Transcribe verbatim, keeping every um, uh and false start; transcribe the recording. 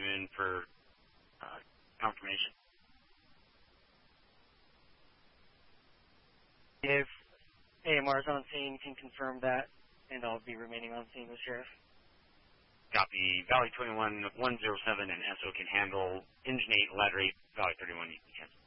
you in for uh, confirmation. If A M R is on scene, can confirm that, and I'll be remaining on scene with Sheriff. Copy. Valley twenty-one one zero seven and S O can handle engine eight, ladder eight, Valley thirty-one, you can cancel.